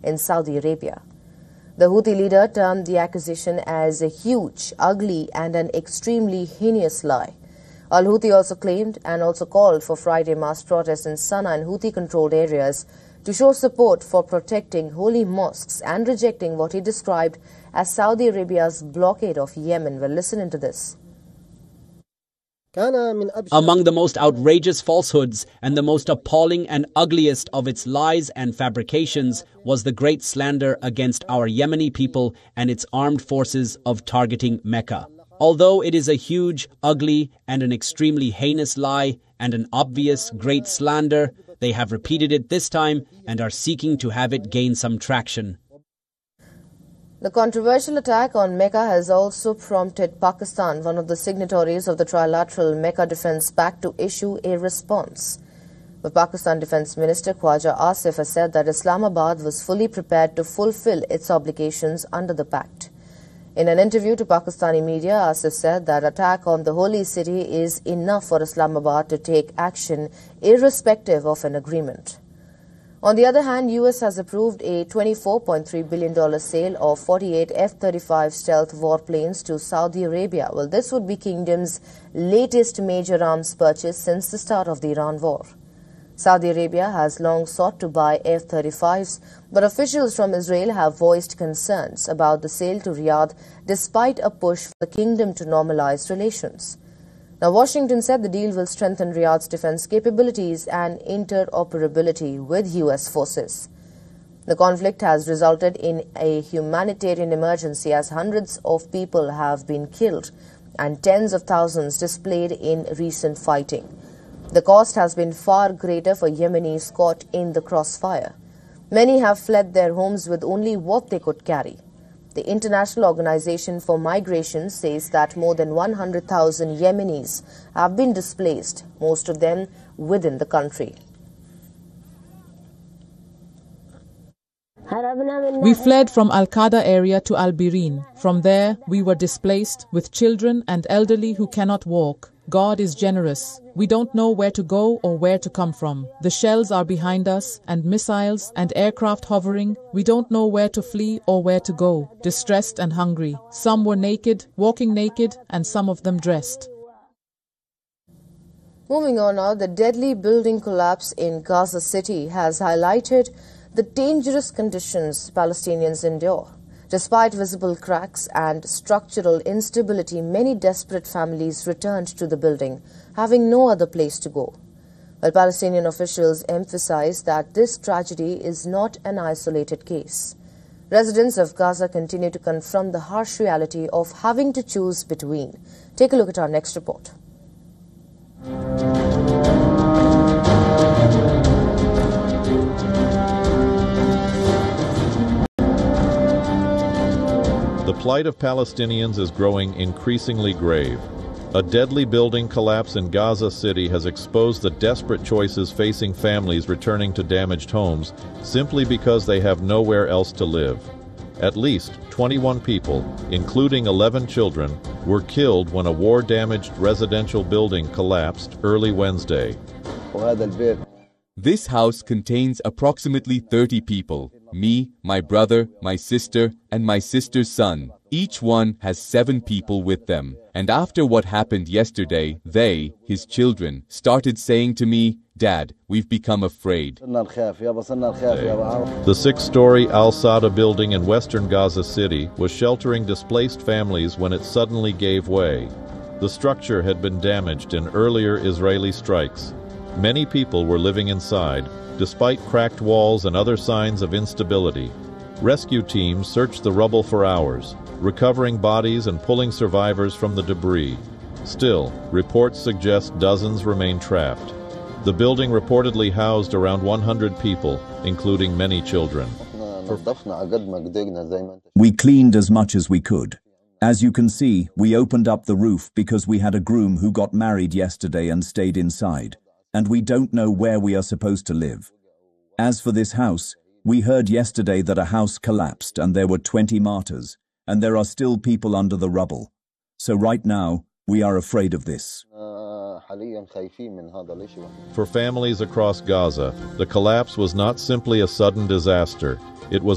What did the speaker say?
in Saudi Arabia. The Houthi leader termed the accusation as a huge, ugly and an extremely heinous lie. Al-Houthi also claimed and also called for Friday mass protests in Sana'a and Houthi-controlled areas to show support for protecting holy mosques and rejecting what he described as Saudi Arabia's blockade of Yemen. Well, listen into this. Among the most outrageous falsehoods and the most appalling and ugliest of its lies and fabrications was the great slander against our Yemeni people and its armed forces of targeting Mecca. Although it is a huge, ugly and an extremely heinous lie and an obvious great slander, they have repeated it this time and are seeking to have it gain some traction. The controversial attack on Mecca has also prompted Pakistan, one of the signatories of the trilateral Mecca Defence Pact, to issue a response. The Pakistan Defence Minister Khwaja Asif has said that Islamabad was fully prepared to fulfill its obligations under the pact. In an interview to Pakistani media, Asif said that attack on the holy city is enough for Islamabad to take action irrespective of an agreement. On the other hand, US has approved a $24.3 billion sale of 48 F-35 stealth warplanes to Saudi Arabia. Well, this would be Kingdom's latest major arms purchase since the start of the Iran war. Saudi Arabia has long sought to buy F-35s, but officials from Israel have voiced concerns about the sale to Riyadh despite a push for the kingdom to normalize relations. Now, Washington said the deal will strengthen Riyadh's defense capabilities and interoperability with U.S. forces. The conflict has resulted in a humanitarian emergency as hundreds of people have been killed and tens of thousands displaced in recent fighting. The cost has been far greater for Yemenis caught in the crossfire. Many have fled their homes with only what they could carry. The International Organization for Migration says that more than 100,000 Yemenis have been displaced, most of them within the country. We fled from Al-Qada area to Al-Birin. From there, we were displaced with children and elderly who cannot walk. God is generous. We don't know where to go or where to come from. The shells are behind us and missiles and aircraft hovering. We don't know where to flee or where to go. Distressed and hungry. Some were naked, walking naked, and some of them dressed. Moving on now, the deadly building collapse in Gaza City has highlighted the dangerous conditions Palestinians endure. Despite visible cracks and structural instability, many desperate families returned to the building, having no other place to go. While Palestinian officials emphasize that this tragedy is not an isolated case. Residents of Gaza continue to confront the harsh reality of having to choose between. Take a look at our next report. The plight of Palestinians is growing increasingly grave. A deadly building collapse in Gaza City has exposed the desperate choices facing families returning to damaged homes simply because they have nowhere else to live. At least 21 people, including 11 children, were killed when a war-damaged residential building collapsed early Wednesday. This house contains approximately 30 people. Me, my brother, my sister, and my sister's son. Each one has 7 people with them. And after what happened yesterday, they, his children, started saying to me, "Dad, we've become afraid." The 6-story Al-Sada building in western Gaza City was sheltering displaced families when it suddenly gave way. The structure had been damaged in earlier Israeli strikes. Many people were living inside, despite cracked walls and other signs of instability. Rescue teams searched the rubble for hours, recovering bodies and pulling survivors from the debris. Still, reports suggest dozens remain trapped. The building reportedly housed around 100 people, including many children. We cleaned as much as we could. As you can see, we opened up the roof because we had a groom who got married yesterday and stayed inside. And we don't know where we are supposed to live. As for this house, we heard yesterday that a house collapsed and there were 20 martyrs, and there are still people under the rubble. So right now, we are afraid of this. For families across Gaza, the collapse was not simply a sudden disaster. It was